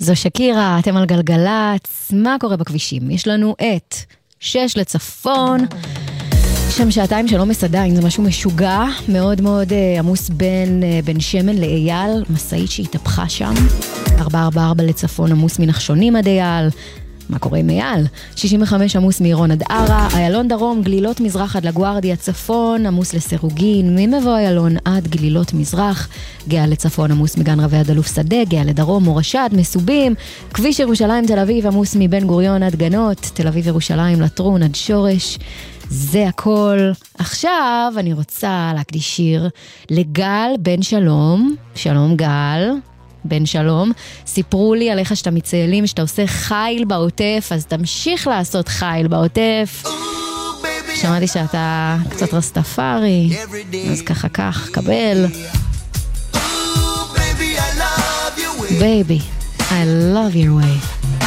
זו שקירה, אתם על גלגלץ. מה קורה בכבישים? יש לנו את 6 לצפון, שם שעתיים שלא מסעדיים, זה משהו משוגע, מאוד מאוד עמוס בין שמן לאייל, מסעית שהתהפכה שם, 444 לצפון עמוס מנחשונים עד אייל, מה קורה עם אייל? 65 עמוס מעירון עד ערה, איילון דרום, גלילות מזרח עד לגוארדיה, צפון עמוס לסירוגין, ממבוא איילון עד גלילות מזרח, גאה לצפון עמוס מגן רבי עד אלוף שדה, גאה לדרום מורשת, מסובים, כביש ירושלים תל אביב עמוס מבן גוריון עד גנות, תל אביב ירושלים לטרון עד שורש, זה הכל. עכשיו אני רוצה להקדיש שיר לגל בן שלום, שלום גל, בן שלום, סיפרו לי עליך שאתה מציילים, שאתה עושה חיל בעוטף, אז תמשיך לעשות חיל בעוטף. שמעתי שאתה קצת רסטפארי, אז ככה כך, קבל. Baby, I love your way.